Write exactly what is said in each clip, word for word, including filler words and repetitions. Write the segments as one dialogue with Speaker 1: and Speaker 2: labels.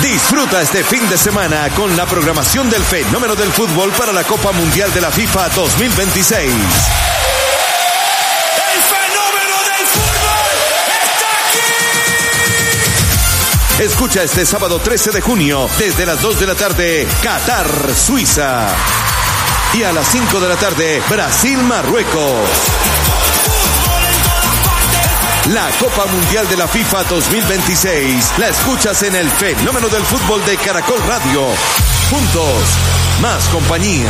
Speaker 1: Disfruta este fin de semana con la programación del fenómeno del fútbol para la Copa Mundial de la FIFA dos mil veintiséis.
Speaker 2: ¡El fenómeno del fútbol está aquí!
Speaker 1: Escucha este sábado trece de junio desde las dos de la tarde, Qatar, Suiza. Y a las cinco de la tarde, Brasil, Marruecos. La Copa Mundial de la FIFA dos mil veintiséis la escuchas en el fenómeno del fútbol de Caracol Radio. Juntos, más compañía.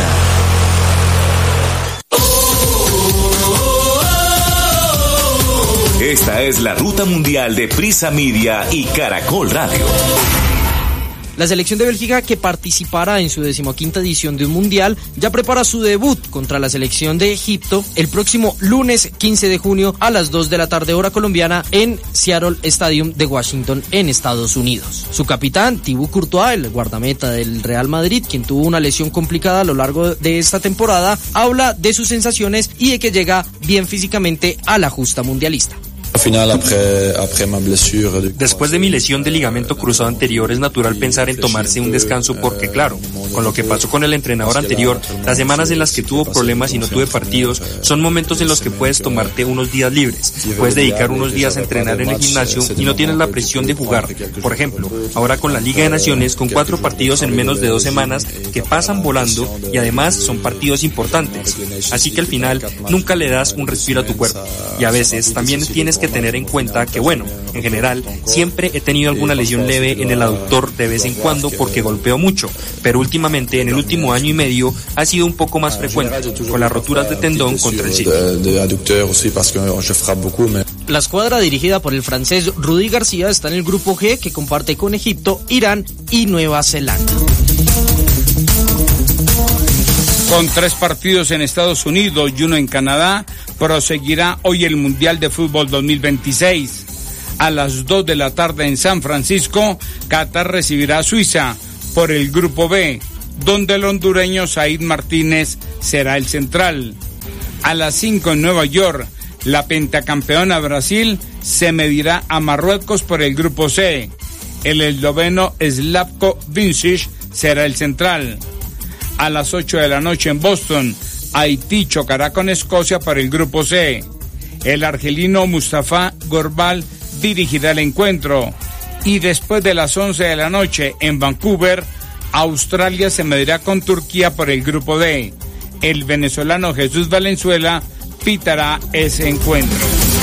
Speaker 3: Esta es la ruta mundial de Prisa Media y Caracol Radio.
Speaker 4: La selección de Bélgica, que participará en su decimoquinta edición de un mundial, ya prepara su debut contra la selección de Egipto el próximo lunes quince de junio a las dos de la tarde hora colombiana en Seattle Stadium de Washington, en Estados Unidos. Su capitán, Thibaut Courtois, el guardameta del Real Madrid, quien tuvo una lesión complicada a lo largo de esta temporada, habla de sus sensaciones y de que llega bien físicamente a la justa mundialista.
Speaker 5: Después de mi lesión de ligamento cruzado anterior, es natural pensar en tomarse un descanso porque, claro, con lo que pasó con el entrenador anterior, las semanas en las que tuvo problemas y no tuve partidos, son momentos en los que puedes tomarte unos días libres. Puedes dedicar unos días a entrenar en el gimnasio y no tienes la presión de jugar. Por ejemplo, ahora con la Liga de Naciones, con cuatro partidos en menos de dos semanas que pasan volando y además son partidos importantes. Así que al final nunca le das un respiro a tu cuerpo. Y a veces también tienes que tener en cuenta que, bueno, en general, siempre he tenido alguna lesión leve en el aductor de vez en cuando porque golpeo mucho, pero últimamente, en el último año y medio, ha sido un poco más frecuente, con las roturas de tendón contra el sitio.
Speaker 4: La escuadra dirigida por el francés Rudy García está en el grupo G, que comparte con Egipto, Irán y Nueva Zelanda.
Speaker 6: Con tres partidos en Estados Unidos y uno en Canadá, proseguirá hoy el Mundial de Fútbol dos mil veintiséis. A las dos de la tarde en San Francisco, Qatar recibirá a Suiza por el Grupo B, donde el hondureño Said Martínez será el central. A las cinco en Nueva York, la pentacampeona Brasil se medirá a Marruecos por el Grupo C. El esloveno Slavko Vincic será el central. A las ocho de la noche en Boston, Haití chocará con Escocia para el Grupo C. El argelino Mustafa Gorbal dirigirá el encuentro. Y después de las once de la noche en Vancouver, Australia se medirá con Turquía por el Grupo D. El venezolano Jesús Valenzuela pitará ese encuentro.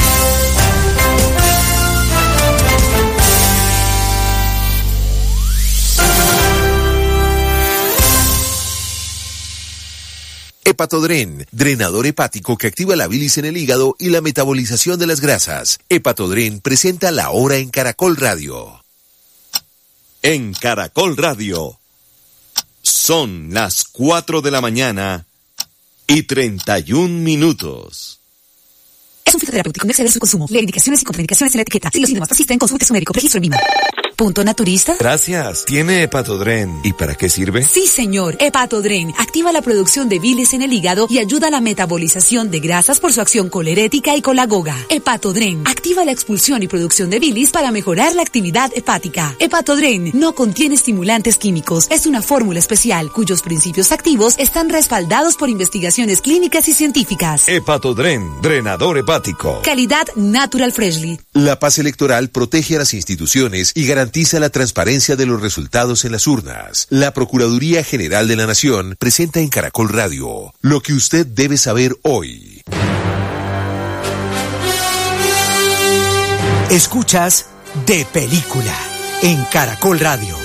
Speaker 1: Hepatodren, drenador hepático que activa la bilis en el hígado y la metabolización de las grasas. Hepatodren presenta La Hora en Caracol Radio. En Caracol Radio, son las cuatro de la mañana y treinta y un minutos.
Speaker 7: Es un fitoterapéutico, no exceder su consumo. Lee indicaciones y contraindicaciones en la etiqueta. Si los síntomas persisten, consulte a su médico. Registro en Vima. ¿Punto naturista?
Speaker 1: Gracias. ¿Tiene Hepatodren? ¿Y para qué sirve?
Speaker 7: Sí, señor. Hepatodren activa la producción de bilis en el hígado y ayuda a la metabolización de grasas por su acción colerética y colagoga. Hepatodren activa la expulsión y producción de bilis para mejorar la actividad hepática. Hepatodren no contiene estimulantes químicos. Es una fórmula especial cuyos principios activos están respaldados por investigaciones clínicas y científicas.
Speaker 1: Hepatodren, drenador hepático.
Speaker 7: Calidad Natural Freshly.
Speaker 1: La paz electoral protege a las instituciones y garantiza la transparencia de los resultados en las urnas. La Procuraduría General de la Nación presenta en Caracol Radio lo que usted debe saber hoy.
Speaker 8: Escuchas De Película en Caracol Radio.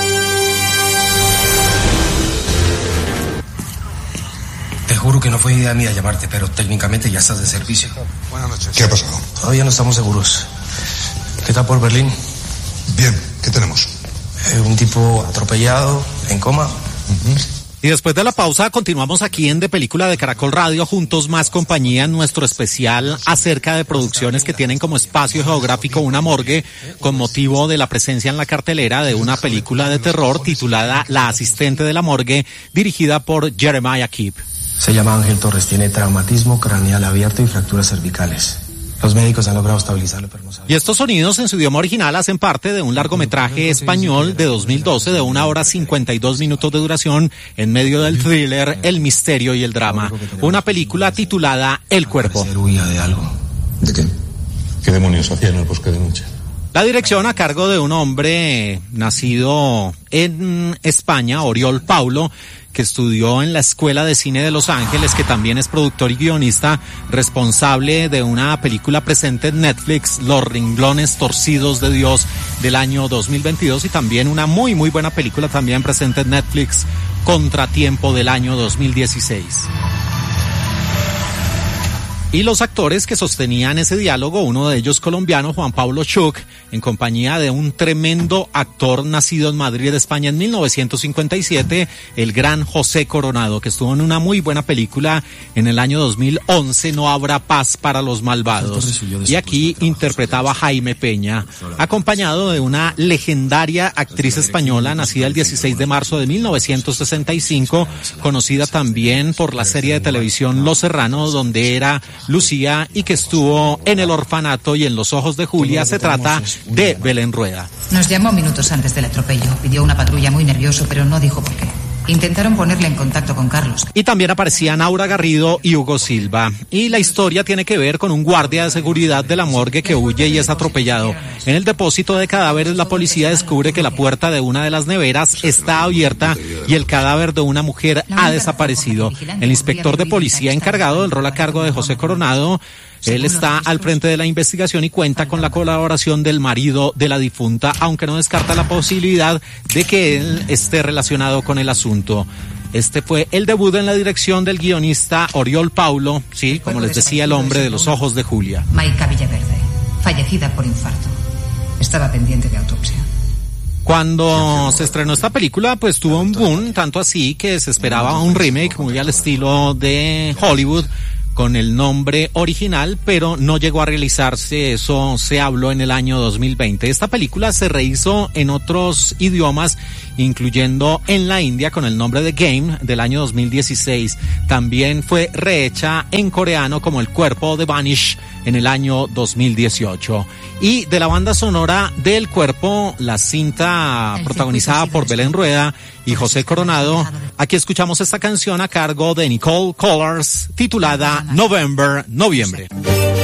Speaker 9: Te juro que no fue idea mía llamarte, pero técnicamente ya estás de servicio.
Speaker 10: Buenas noches. ¿Qué ha pasado?
Speaker 9: Todavía no estamos seguros. ¿Qué tal por Berlín?
Speaker 10: Bien, ¿qué tenemos?
Speaker 9: Eh, un tipo atropellado, en coma.
Speaker 10: Uh-huh.
Speaker 11: Y después de la pausa continuamos aquí en De Película de Caracol Radio, juntos más compañía, en nuestro especial acerca de producciones que tienen como espacio geográfico una morgue con motivo de la presencia en la cartelera de una película de terror titulada La Asistente de la Morgue, dirigida por Jeremiah Kipp.
Speaker 9: Se llama Ángel Torres, tiene traumatismo craneal abierto y fracturas cervicales. Los médicos han logrado estabilizarlo, pero no saben.
Speaker 11: Y estos sonidos en su idioma original hacen parte de un largometraje español de dos mil doce de una hora cincuenta y dos minutos de duración en medio del thriller, el misterio y el drama. Una película titulada El Cuerpo.
Speaker 9: Huía de algo.
Speaker 10: ¿De qué? ¿Qué demonios hacía en el bosque de noche?
Speaker 11: La dirección a cargo de un hombre nacido en España, Oriol Paulo, que estudió en la Escuela de Cine de Los Ángeles, que también es productor y guionista, responsable de una película presente en Netflix, Los Renglones Torcidos de Dios, del año dos mil veintidós, y también una muy muy buena película también presente en Netflix, Contratiempo, del año dos mil dieciséis. Y los actores que sostenían ese diálogo, uno de ellos colombiano, Juan Pablo Schuch, en compañía de un tremendo actor nacido en Madrid, España, en mil novecientos cincuenta y siete, el gran José Coronado, que estuvo en una muy buena película en el año dos mil once, No habrá paz para los malvados. Y aquí interpretaba a Jaime Peña, acompañado de una legendaria actriz española, nacida el dieciséis de marzo de mil novecientos sesenta y cinco, conocida también por la serie de televisión Los Serrano, donde era Lucía, y que estuvo en El Orfanato y en Los ojos de Julia. Se trata de Belén Rueda.
Speaker 12: Nos llamó minutos antes del atropello. Pidió una patrulla, muy nervioso, pero no dijo por qué. Intentaron ponerle en contacto con Carlos.
Speaker 11: Y también aparecían Aura Garrido y Hugo Silva. Y la historia tiene que ver con un guardia de seguridad de la morgue que huye y es atropellado. En el depósito de cadáveres, la policía descubre que la puerta de una de las neveras está abierta y el cadáver de una mujer ha desaparecido. El inspector de policía encargado del rol a cargo de José Coronado, él está al frente de la investigación y cuenta con la colaboración del marido de la difunta, aunque no descarta la posibilidad de que él esté relacionado con el asunto. Este fue el debut en la dirección del guionista Oriol Paulo, sí, como les decía, el hombre de Los ojos de Julia.
Speaker 12: Maica Villaverde, fallecida por infarto. Estaba pendiente de autopsia.
Speaker 11: Cuando se estrenó esta película, pues tuvo un boom, tanto así que se esperaba un remake muy al estilo de Hollywood, con el nombre original, pero no llegó a realizarse. Eso se habló en el año dos mil veinte. Esta película se rehizo en otros idiomas, incluyendo en la India con el nombre de Game, del año dos mil dieciséis. También fue rehecha en coreano como El Cuerpo, de Vanish, en el año dos mil dieciocho. Y de la banda sonora del Cuerpo, la cinta protagonizada por Belén Rueda y José Coronado, aquí escuchamos esta canción a cargo de Nicole Colors, titulada November, Noviembre.